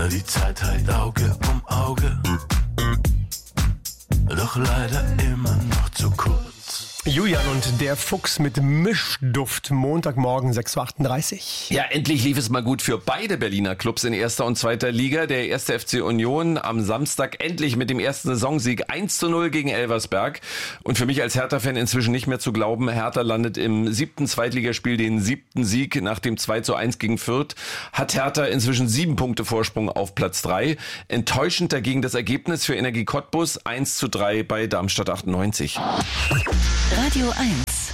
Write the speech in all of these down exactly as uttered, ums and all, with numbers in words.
Die Zeit halt Auge um Auge, doch leider immer noch zu kurz. Julian und der Fuchs mit Mischduft, Montagmorgen sechs Uhr achtunddreißig. Ja, endlich lief es mal gut für beide Berliner Clubs in erster und zweiter Liga. Der erste F C Union am Samstag endlich mit dem ersten Saisonsieg eins zu null gegen Elversberg. Und für mich als Hertha-Fan inzwischen nicht mehr zu glauben, Hertha landet im siebten Zweitligaspiel den siebten Sieg nach dem zwei zu eins gegen Fürth. Hat Hertha inzwischen sieben Punkte Vorsprung auf Platz drei. Enttäuschend dagegen das Ergebnis für Energie Cottbus eins zu drei bei Darmstadt achtundneunzig. Radio eins.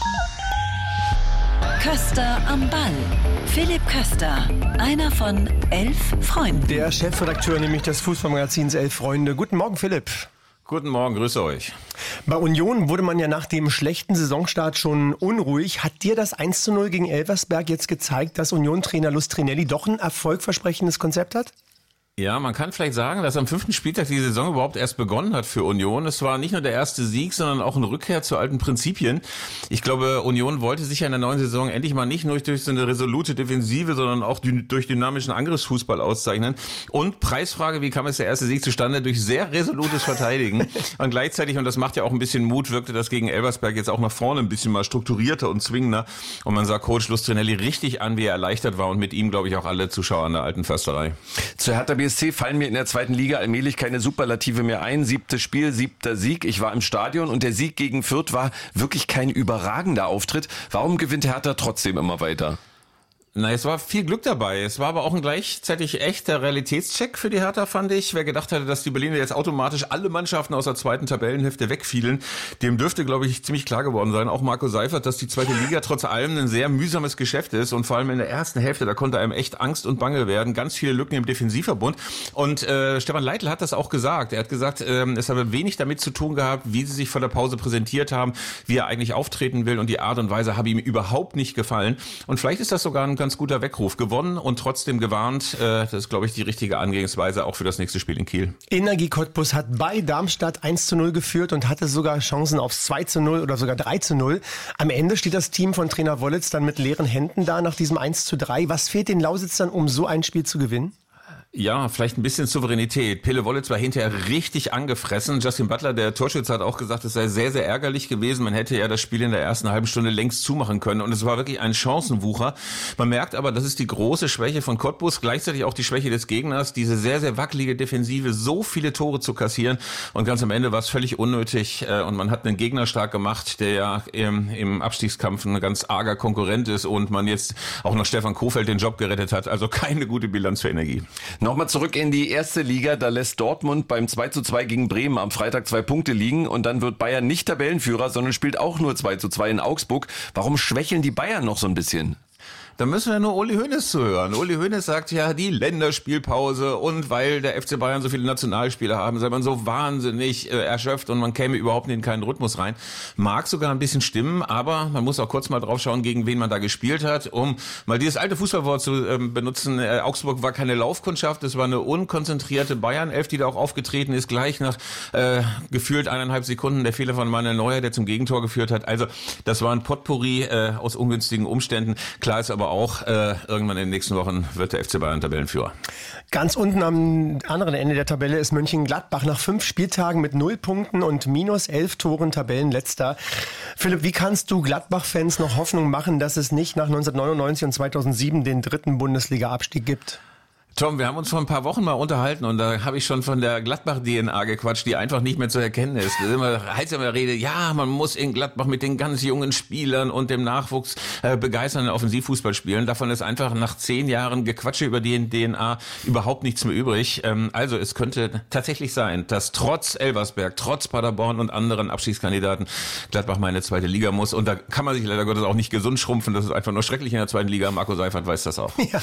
Köster am Ball. Philipp Köster, einer von elf Freunden. Der Chefredakteur nämlich des Fußballmagazins Elf Freunde. Guten Morgen, Philipp. Guten Morgen, grüße euch. Bei Union wurde man ja nach dem schlechten Saisonstart schon unruhig. Hat dir das eins zu null gegen Elversberg jetzt gezeigt, dass Union-Trainer Lustrinelli doch ein erfolgversprechendes Konzept hat? Ja, man kann vielleicht sagen, dass am fünften Spieltag die Saison überhaupt erst begonnen hat für Union. Es war nicht nur der erste Sieg, sondern auch eine Rückkehr zu alten Prinzipien. Ich glaube, Union wollte sich ja in der neuen Saison endlich mal nicht nur durch so eine resolute Defensive, sondern auch durch dynamischen Angriffsfußball auszeichnen. Und Preisfrage, wie kam es der erste Sieg zustande? Durch sehr resolutes Verteidigen. Und gleichzeitig, und das macht ja auch ein bisschen Mut, wirkte das gegen Elversberg jetzt auch nach vorne ein bisschen mal strukturierter und zwingender. Und man sah Coach Lustrinelli richtig an, wie er erleichtert war und mit ihm, glaube ich, auch alle Zuschauer an der alten Försterei. Zu Hertha B S C fallen mir in der zweiten Liga allmählich keine Superlative mehr ein. Siebtes Spiel, siebter Sieg. Ich war im Stadion und der Sieg gegen Fürth war wirklich kein überragender Auftritt. Warum gewinnt Hertha trotzdem immer weiter? Na, es war viel Glück dabei. Es war aber auch ein gleichzeitig echter Realitätscheck für die Hertha, fand ich. Wer gedacht hatte, dass die Berliner jetzt automatisch alle Mannschaften aus der zweiten Tabellenhälfte wegfielen, dem dürfte, glaube ich, ziemlich klar geworden sein, auch Marco Seifert, dass die zweite Liga trotz allem ein sehr mühsames Geschäft ist und vor allem in der ersten Hälfte, da konnte einem echt Angst und Bange werden. Ganz viele Lücken im Defensivverbund. Und äh, Stefan Leitl hat das auch gesagt. Er hat gesagt, äh, es habe wenig damit zu tun gehabt, wie sie sich vor der Pause präsentiert haben, wie er eigentlich auftreten will und die Art und Weise habe ihm überhaupt nicht gefallen. Und vielleicht ist das sogar ein ganz guter Weckruf. Gewonnen und trotzdem gewarnt. Das ist, glaube ich, die richtige Angehensweise auch für das nächste Spiel in Kiel. Energie Cottbus hat bei Darmstadt eins zu null geführt und hatte sogar Chancen aufs zwei zu null oder sogar drei zu null. Am Ende steht das Team von Trainer Wollitz dann mit leeren Händen da nach diesem eins zu drei. Was fehlt den Lausitzern, um so ein Spiel zu gewinnen? Ja, vielleicht ein bisschen Souveränität. Pele Wollitz war hinterher richtig angefressen. Justin Butler, der Torschütze, hat auch gesagt, es sei sehr, sehr ärgerlich gewesen. Man hätte ja das Spiel in der ersten halben Stunde längst zumachen können. Und es war wirklich ein Chancenwucher. Man merkt aber, das ist die große Schwäche von Cottbus, gleichzeitig auch die Schwäche des Gegners, diese sehr, sehr wackelige Defensive, so viele Tore zu kassieren. Und ganz am Ende war es völlig unnötig. Und man hat einen Gegner stark gemacht, der ja im, im Abstiegskampf ein ganz arger Konkurrent ist und man jetzt auch noch Stefan Kofeld den Job gerettet hat. Also keine gute Bilanz für Energie. Nochmal zurück in die erste Liga, da lässt Dortmund beim zwei zu zwei gegen Bremen am Freitag zwei Punkte liegen und dann wird Bayern nicht Tabellenführer, sondern spielt auch nur zwei zu zwei in Augsburg. Warum schwächeln die Bayern noch so ein bisschen? Da müssen wir nur Uli Hoeneß zuhören. Uli Hoeneß sagt ja, die Länderspielpause und weil der F C Bayern so viele Nationalspieler haben, sei man so wahnsinnig äh, erschöpft und man käme überhaupt in keinen Rhythmus rein. Mag sogar ein bisschen stimmen, aber man muss auch kurz mal drauf schauen, gegen wen man da gespielt hat, um mal dieses alte Fußballwort zu ähm, benutzen. Äh, Augsburg war keine Laufkundschaft, es war eine unkonzentrierte Bayern-Elf, die da auch aufgetreten ist, gleich nach äh, gefühlt eineinhalb Sekunden der Fehler von Manuel Neuer, der zum Gegentor geführt hat. Also das war ein Potpourri äh, aus ungünstigen Umständen. Klar ist aber auch, äh, irgendwann in den nächsten Wochen wird der F C Bayern Tabellenführer. Ganz unten am anderen Ende der Tabelle ist Mönchengladbach nach fünf Spieltagen mit null Punkten und minus elf Toren Tabellenletzter. Philipp, wie kannst du Gladbach-Fans noch Hoffnung machen, dass es nicht nach neunzehnhundertneunundneunzig und zweitausendsieben den dritten Bundesliga-Abstieg gibt? Tom, wir haben uns vor ein paar Wochen mal unterhalten und da habe ich schon von der Gladbach-D N A gequatscht, die einfach nicht mehr zu erkennen ist. Da immer, heißt immer Rede, ja, man muss in Gladbach mit den ganz jungen Spielern und dem Nachwuchs äh, begeistern Offensivfußball spielen. Davon ist einfach nach zehn Jahren Gequatsche über die D N A überhaupt nichts mehr übrig. Ähm, also es könnte tatsächlich sein, dass trotz Elversberg, trotz Paderborn und anderen Abstiegskandidaten Gladbach mal in eine zweite Liga muss. Und da kann man sich leider Gottes auch nicht gesund schrumpfen. Das ist einfach nur schrecklich in der zweiten Liga. Marco Seifert weiß das auch. Ja.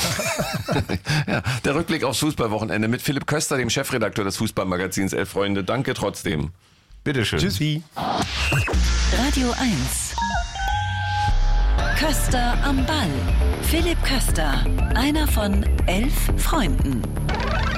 Ja. Der Rückblick aufs Fußballwochenende mit Philipp Köster, dem Chefredakteur des Fußballmagazins Elf Freunde. Danke trotzdem. Bitteschön. Tschüssi. Radio eins. Köster am Ball. Philipp Köster, einer von elf Freunden.